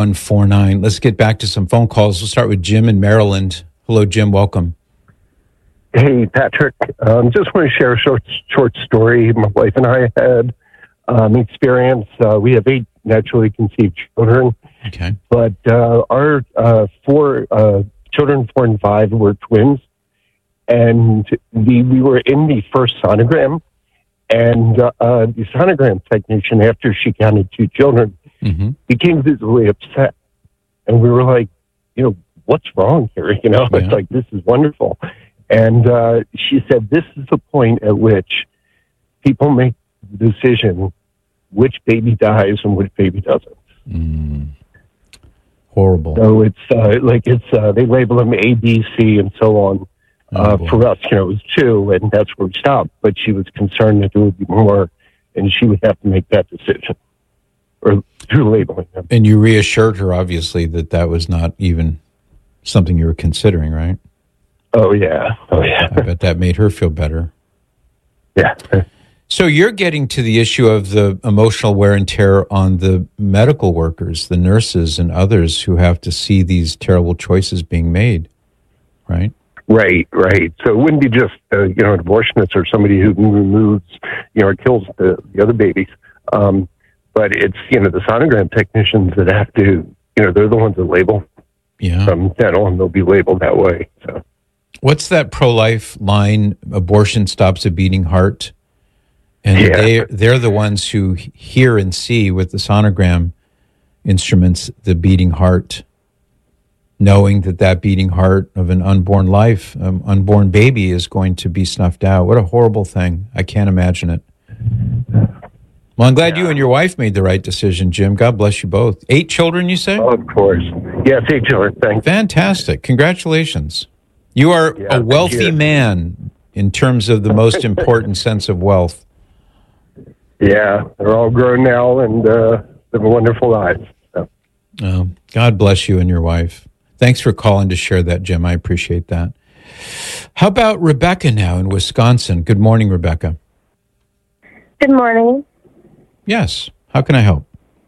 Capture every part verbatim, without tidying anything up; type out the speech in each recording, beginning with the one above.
one four nine. Let's get back to some phone calls. We'll start with Jim in Maryland. Hello, Jim. Welcome. Hey, Patrick. Um, just want to share a short, short story. My wife and I had um, experience. Uh, we have eight naturally conceived children. Okay. But uh, our uh, four uh, children, four and five, were twins. And the, we were in the first sonogram. And uh, uh, the sonogram technician, after she counted two children, mm-hmm. became visibly upset. And we were like, you know, what's wrong here? You know, yeah. It's like, this is wonderful. And uh, she said, this is the point at which people make the decision which baby dies and which baby doesn't. Mm. Horrible. So it's uh, like it's uh, they label them A, B, C, and so on. Uh, oh, for us, you know, it was two, and that's where we stopped. But she was concerned that there would be more, and she would have to make that decision, or through labeling them. And you reassured her, obviously, that that was not even something you were considering, right? Oh, yeah. Oh, yeah. I bet that made her feel better. Yeah. So you're getting to the issue of the emotional wear and tear on the medical workers, the nurses and others who have to see these terrible choices being made, right? Right, right. So it wouldn't be just, uh, you know, an abortionist or somebody who removes, you know, or kills the, the other babies. Um, but it's, you know, the sonogram technicians that have to, you know, they're the ones that label yeah. from then on. They'll be labeled that way. So, what's that pro-life line? Abortion stops a beating heart. And yeah. they, they're the ones who hear and see with the sonogram instruments the beating heart, knowing that that beating heart of an unborn life, um, unborn baby is going to be snuffed out. What a horrible thing. I can't imagine it. Well, I'm glad yeah. you and your wife made the right decision, Jim. God bless you both. Eight children, you say? Oh, of course. Yes, eight children. Thanks. Fantastic. Congratulations. You are yeah, a wealthy man in terms of the most important sense of wealth. Yeah, they're all grown now and uh, live wonderful lives. So. Oh, God bless you and your wife. Thanks for calling to share that, Jim. I appreciate that. How about Rebecca now in Wisconsin? Good morning, Rebecca. Good morning. Yes. How can I help?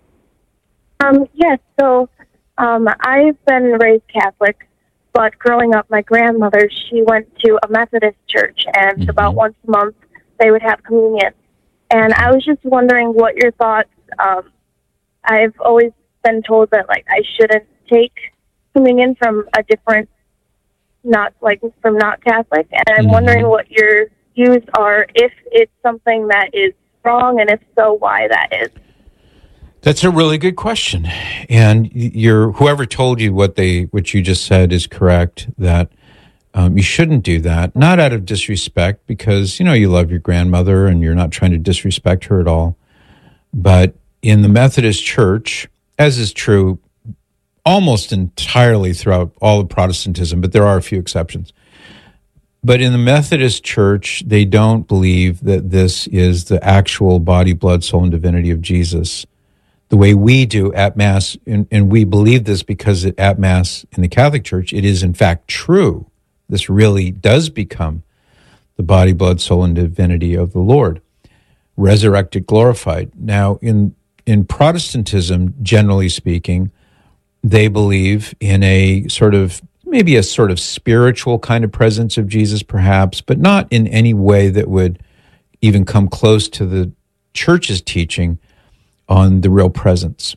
Um, yes, so um, I've been raised Catholic, but growing up, my grandmother, she went to a Methodist church, and mm-hmm. about once a month, they would have communion. And I was just wondering what your thoughts, um, I've always been told that, like, I shouldn't take communion from a different, not, like, from not Catholic. And I'm mm-hmm. wondering what your views are, if it's something that is wrong, and if so, why that is. That's a really good question. And you're, whoever told you what they, what you just said is correct, that Um, you shouldn't do that, not out of disrespect, because, you know, you love your grandmother and you're not trying to disrespect her at all. But in the Methodist Church, as is true almost entirely throughout all of Protestantism, but there are a few exceptions. But in the Methodist Church, they don't believe that this is the actual body, blood, soul, and divinity of Jesus, the way we do at Mass. And, and we believe this because it, at Mass in the Catholic Church, it is in fact true. This really does become the body, blood, soul, and divinity of the Lord, resurrected, glorified. Now, in in Protestantism, generally speaking, they believe in a sort of, maybe a sort of spiritual kind of presence of Jesus, perhaps, but not in any way that would even come close to the Church's teaching on the real presence.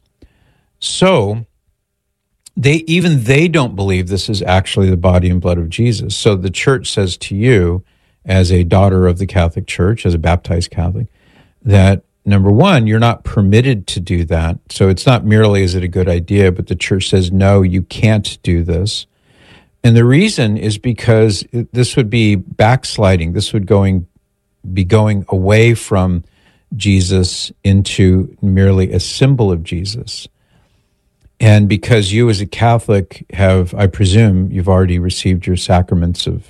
So, They even they don't believe this is actually the body and blood of Jesus. So the Church says to you, as a daughter of the Catholic Church, as a baptized Catholic, that number one, you're not permitted to do that. So it's not merely is it a good idea, but the Church says, no, you can't do this. And the reason is because this would be backsliding. This would going be going away from Jesus into merely a symbol of Jesus. And because you as a Catholic have, I presume, you've already received your sacraments of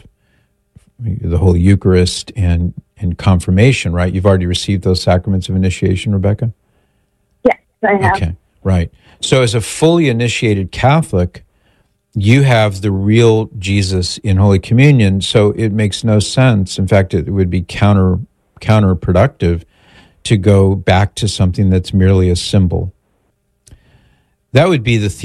the Holy Eucharist and, and confirmation, right? You've already received those sacraments of initiation, Rebecca? Yes, I have. Okay, right. So as a fully initiated Catholic, you have the real Jesus in Holy Communion, so it makes no sense. In fact, it would be counter counterproductive to go back to something that's merely a symbol. That would be the